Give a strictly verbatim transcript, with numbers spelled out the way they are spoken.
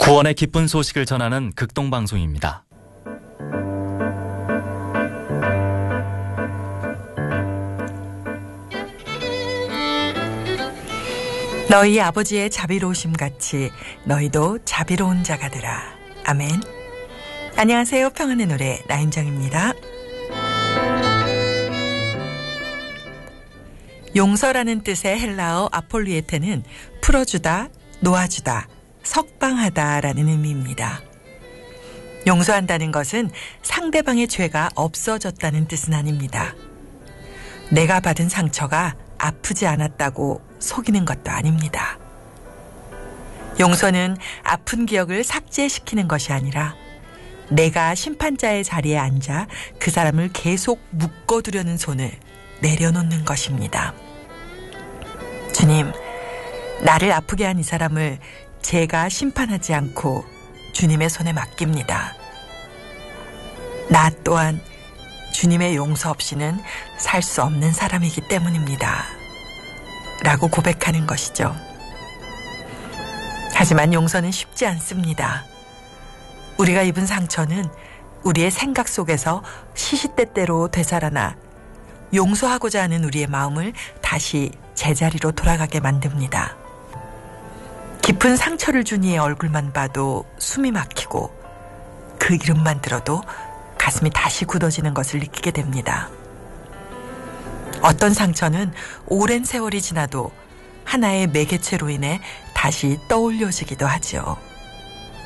구원의 기쁜 소식을 전하는 극동방송입니다. 너희 아버지의 자비로우심 같이 너희도 자비로운 자가 되라. 아멘. 안녕하세요. 평안의 노래 나인정입니다. 용서라는 뜻의 헬라어 아폴리에테는 풀어주다, 놓아주다, 석방하다라는 의미입니다. 용서한다는 것은 상대방의 죄가 없어졌다는 뜻은 아닙니다. 내가 받은 상처가 아프지 않았다고 속이는 것도 아닙니다. 용서는 아픈 기억을 삭제시키는 것이 아니라 내가 심판자의 자리에 앉아 그 사람을 계속 묶어두려는 손을 내려놓는 것입니다. 주님, 나를 아프게 한 이 사람을 제가 심판하지 않고 주님의 손에 맡깁니다. 나 또한 주님의 용서 없이는 살 수 없는 사람이기 때문입니다. 라고 고백하는 것이죠. 하지만 용서는 쉽지 않습니다. 우리가 입은 상처는 우리의 생각 속에서 시시때때로 되살아나 용서하고자 하는 우리의 마음을 다시 제자리로 돌아가게 만듭니다. 깊은 상처를 준 이의 얼굴만 봐도 숨이 막히고 그 이름만 들어도 가슴이 다시 굳어지는 것을 느끼게 됩니다. 어떤 상처는 오랜 세월이 지나도 하나의 매개체로 인해 다시 떠올려지기도 하죠.